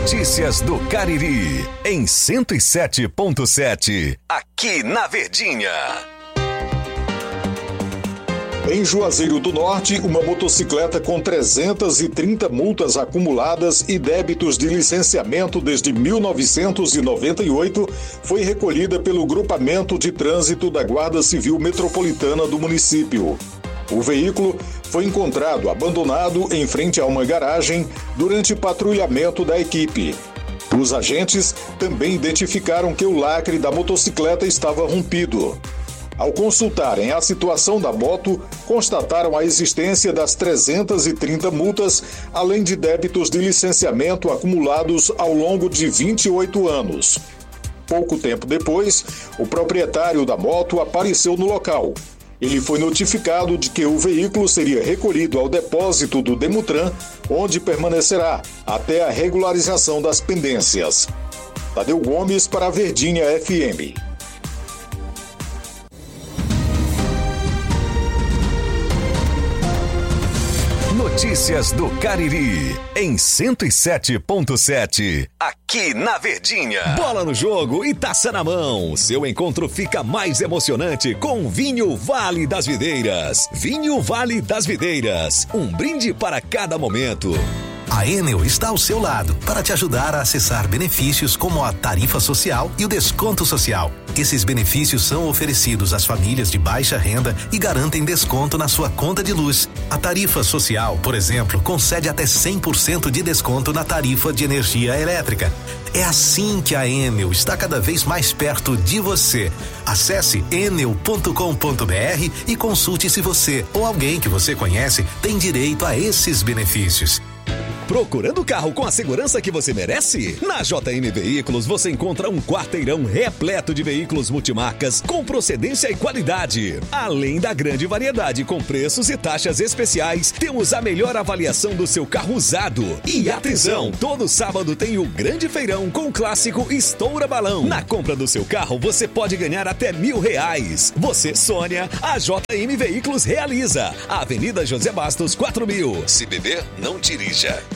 Notícias do Cariri, em 107.7, aqui na Verdinha. Em Juazeiro do Norte, uma motocicleta com 330 multas acumuladas e débitos de licenciamento desde 1998 foi recolhida pelo Grupamento de Trânsito da Guarda Civil Metropolitana do município. O veículo foi encontrado abandonado em frente a uma garagem durante patrulhamento da equipe. Os agentes também identificaram que o lacre da motocicleta estava rompido. Ao consultarem a situação da moto, constataram a existência das 330 multas, além de débitos de licenciamento acumulados ao longo de 28 anos. Pouco tempo depois, o proprietário da moto apareceu no local. Ele foi notificado de que o veículo seria recolhido ao depósito do Demutran, onde permanecerá até a regularização das pendências. Tadeu Gomes para a Verdinha FM. Notícias do Cariri, em 107.7, aqui na Verdinha. Bola no jogo e taça na mão. Seu encontro fica mais emocionante com Vinho Vale das Videiras. Vinho Vale das Videiras, um brinde para cada momento. A Enel está ao seu lado para te ajudar a acessar benefícios como a tarifa social e o desconto social. Esses benefícios são oferecidos às famílias de baixa renda e garantem desconto na sua conta de luz. A tarifa social, por exemplo, concede até 100% de desconto na tarifa de energia elétrica. É assim que a Enel está cada vez mais perto de você. Acesse enel.com.br e consulte se você ou alguém que você conhece tem direito a esses benefícios. Procurando carro com a segurança que você merece? Na JM Veículos você encontra um quarteirão repleto de veículos multimarcas com procedência e qualidade. Além da grande variedade com preços e taxas especiais, temos a melhor avaliação do seu carro usado. E atenção, todo sábado tem o grande feirão com o clássico Estoura Balão. Na compra do seu carro você pode ganhar até R$1.000. Você sonha, a JM Veículos realiza. Avenida José Bastos 4000. Se beber, não dirija.